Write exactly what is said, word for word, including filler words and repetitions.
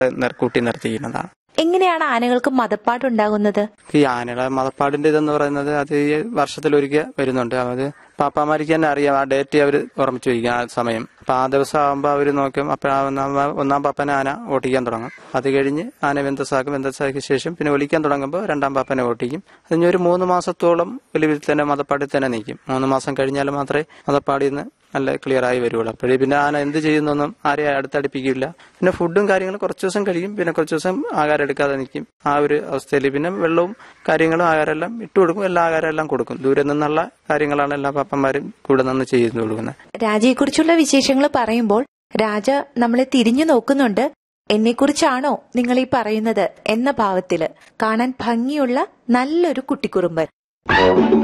കൂട്ടി നിർത്തിക്കുന്നതാണ്. എങ്ങനെയാണ് ആനകൾക്ക് മദപ്പാടുണ്ടാകുന്നത്? ഈ ആനകളെ മദപ്പാടിന്റെ ഇതെന്ന് പറയുന്നത് അത് ഈ വർഷത്തിലൊരിക്കൽ വരുന്നുണ്ട്. അത് പാപ്പാമാർക്ക് തന്നെ അറിയാം, ആ ഡേറ്റ് അവർ ഓർമ്മിച്ചു വയ്ക്കും, ആ സമയം. അപ്പൊ ആ ദിവസം ആകുമ്പോൾ അവർ നോക്കും. അപ്പൊ ഒന്നാം പാപ്പനെ ആന ഓട്ടിക്കാൻ തുടങ്ങും. അത് കഴിഞ്ഞ് ആന വെന്തസാക്കും. വെന്തസാക്കിയ ശേഷം പിന്നെ ഒലിക്കാൻ തുടങ്ങുമ്പോൾ രണ്ടാം പാപ്പനെ ഓട്ടിക്കും. അതിന് ഒരു മൂന്ന് മാസത്തോളം ഒലിവിൽ തന്നെ മദപ്പാടിൽ തന്നെ നിൽക്കും. മൂന്ന് മാസം കഴിഞ്ഞാൽ മാത്രമേ മദപ്പാടിൽ നിന്ന് നല്ല ക്ലിയർ ആയി വരുള്ളൂ. അപ്പോഴേ പിന്നെ ആന എന്ത് ചെയ്യുന്നൊന്നും ആരെയും അടുത്തടുപ്പിക്കില്ല. പിന്നെ ഫുഡും കാര്യങ്ങളും കുറച്ച് ദിവസം കഴിയും, പിന്നെ കുറച്ച് ദിവസം ആഹാരം എടുക്കാതെ നിൽക്കും. ആ ഒരു അവസ്ഥയിൽ പിന്നെ വെള്ളവും കാര്യങ്ങളും ആഹാരം എല്ലാം ഇട്ടു കൊടുക്കും. എല്ലാ ആഹാരം എല്ലാം കൊടുക്കും. ദൂരെ നിന്നുള്ള കാര്യങ്ങളാണ് എല്ലാ പാപ്പന്മാരും കൂടെ നിന്ന് ചെയ്തു കൊടുക്കുന്നത്. രാജയെക്കുറിച്ചുള്ള വിശേഷങ്ങൾ പറയുമ്പോൾ രാജ നമ്മളെ തിരിഞ്ഞു നോക്കുന്നുണ്ട്. എന്നെക്കുറിച്ചാണോ നിങ്ങൾ ഈ പറയുന്നത് എന്ന ഭാവത്തില്. കാണാൻ ഭംഗിയുള്ള നല്ലൊരു കുട്ടിക്കുറുമ്പൻ.